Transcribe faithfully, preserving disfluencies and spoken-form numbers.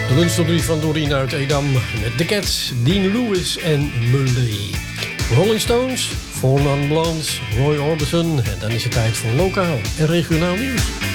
De lunchtop van Doreen uit Edam met The Cats, Dean Lewis en Mulday. Rolling Stones, Four Non Blondes, Roy Orbison. En dan is het tijd voor lokaal en regionaal nieuws.